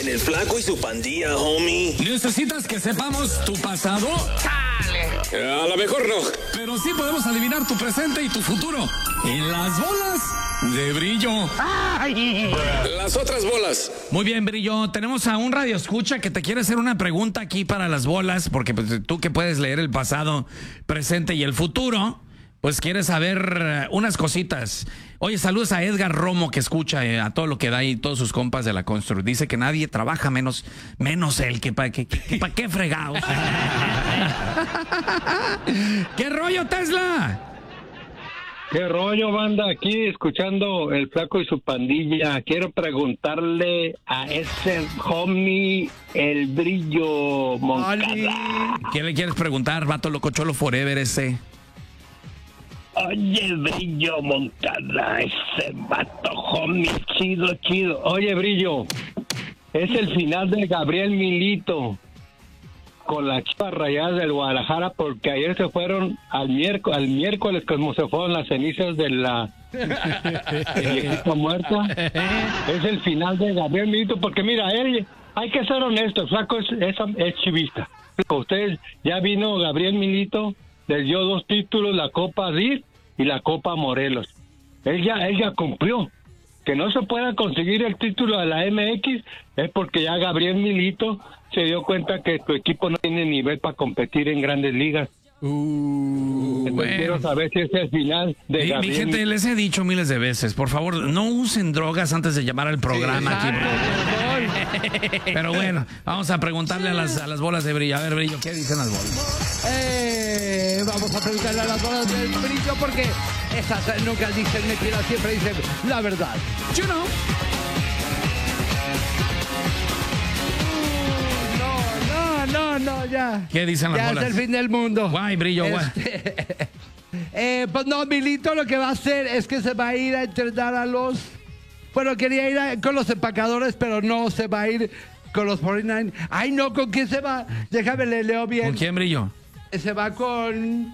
en el Flaco y su Pandilla, homie. ¿Necesitas que sepamos tu pasado? A lo mejor no. Pero sí podemos adivinar tu presente y tu futuro. En las bolas de Brillo. Las otras bolas. Muy bien, Brillo. Tenemos a un radioescucha que te quiere hacer una pregunta aquí para las bolas, porque pues, tú que puedes leer el pasado, presente y el futuro, pues quieres saber unas cositas. Oye, saludos a Edgar Romo, que escucha a todo lo que da y todos sus compas de la Constru. Dice que nadie trabaja menos él, que para qué fregados. ¿Qué rollo, Tesla? ¿Qué rollo, banda? Aquí escuchando el Flaco y su Pandilla. Quiero preguntarle a ese homie, el Brillo Moncada. ¿Qué le quieres preguntar, vato lococholo forever ese? Oye, Brillo Moncada, ese vato homie, chido. Oye, Brillo, es el final de Gabriel Milito con las Chivas Rayadas del Guadalajara, porque ayer se fueron al miércoles como se fueron las cenizas de la viejita muerta. Es el final de Gabriel Milito, porque mira, él, hay que ser honesto, Flaco es chivista. Ustedes, ya vino Gabriel Milito, les dio 2 títulos, la Copa DIF y la Copa Morelos. Él ya cumplió. Que no se pueda conseguir el título de la MX es porque ya Gabriel Milito se dio cuenta que tu equipo no tiene nivel para competir en grandes ligas. Bueno. Quiero saber si es el final de Gabriel. Mi gente, les he dicho miles de veces, por favor, no usen drogas antes de llamar al programa aquí. Pero bueno, vamos a preguntarle a las bolas de Brillo. A ver, Brillo, ¿qué dicen las bolas? Vamos a preguntarle a las bolas del Brillo porque esas nunca dicen mentira, siempre dicen la verdad. ¿Sí o no? No, ya. ¿Qué dicen las bolas? Ya es el fin del mundo. Guay, Brillo, guay. Pues no, Milito lo que va a hacer es que se va a ir a entrenar a los... Bueno, quería ir con los empacadores, pero no, se va a ir con los 49. Ay, no, ¿con quién se va? Déjame, le leo bien. ¿Con quién, Brillo? Se va con...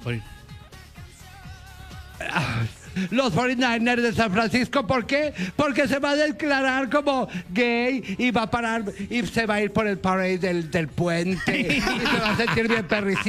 los 49ers de San Francisco. ¿Por qué? Porque se va a declarar como gay y va a parar y se va a ir por el parade del puente y se va a sentir bien perricito.